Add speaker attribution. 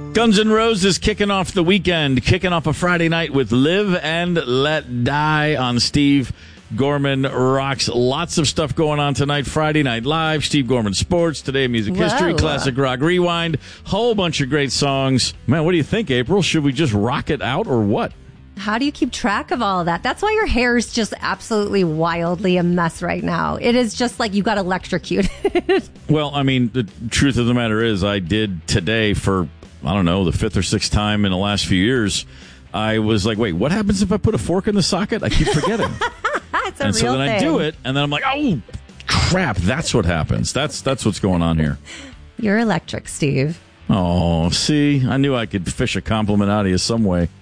Speaker 1: Guns N' Roses kicking off the weekend, kicking off a Friday night with Live and Let Die on Steve Gorman Rocks. Lots of stuff going on tonight. Friday Night Live, Steve Gorman Sports, Today in Music History, Classic Rock Rewind, whole bunch of great songs. Man, what do you think, April? Should we just rock it out or what?
Speaker 2: How do you keep track of all of that? That's why your hair is just absolutely wildly a mess right now. It is just like you got electrocuted.
Speaker 1: Well, I mean, the truth of the matter is I did today for, I don't know, the fifth or sixth time in the last few years. I was like, wait, what happens if I put a fork in the socket? I keep forgetting.
Speaker 2: It's a
Speaker 1: and
Speaker 2: real
Speaker 1: so then
Speaker 2: thing.
Speaker 1: I do it, and then I'm like, oh, crap, that's what happens. That's what's going on here.
Speaker 2: You're electric, Steve.
Speaker 1: Oh, see, I knew I could fish a compliment out of you some way.